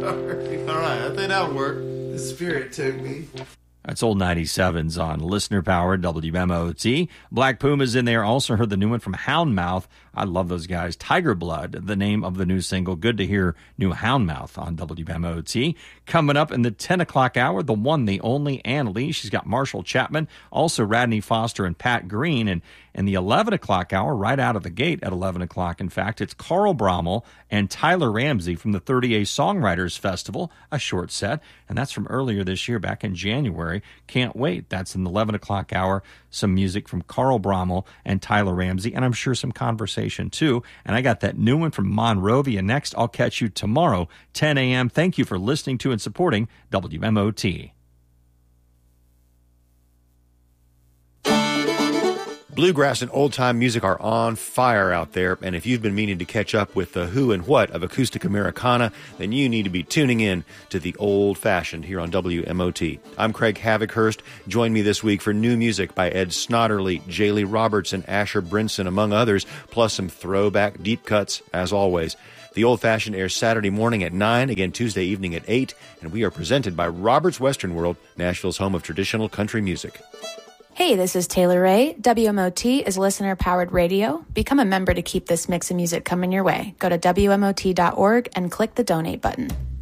All right, I think that'll work. The spirit took me. That's old 97s on Listener Powered WMOT. Black Puma's in there. Also heard the new one from Houndmouth. I love those guys. Tiger Blood, the name of the new single. Good to hear new Houndmouth on WMOT. Coming up in the 10 o'clock hour, the one, the only Ann Lee. She's got Marshall Chapman, also Radney Foster and Pat Green. And in the 11 o'clock hour, right out of the gate at 11 o'clock, in fact, it's Carl Brommel and Tyler Ramsey from the 30A Songwriters Festival, a short set. And that's from earlier this year, back in January. Can't wait. That's in the 11 o'clock hour. Some music from Carl Brommel and Tyler Ramsey, and I'm sure some conversation too. And I got that new one from Monrovia next. I'll catch you tomorrow, 10 a.m. Thank you for listening to and supporting WMOT. Bluegrass and old-time music are on fire out there, and if you've been meaning to catch up with the who and what of acoustic Americana, then you need to be tuning in to The Old Fashioned here on WMOT. I'm Craig Havikhurst. Join me this week for new music by Ed Snodderly, Jaylee Roberts, and Asher Brinson, among others, plus some throwback deep cuts, as always. The Old Fashioned airs Saturday morning at 9, again Tuesday evening at 8, and we are presented by Roberts Western World, Nashville's home of traditional country music. Hey, this is Taylor Ray. WMOT is listener-powered radio. Become a member to keep this mix of music coming your way. Go to WMOT.org and click the donate button.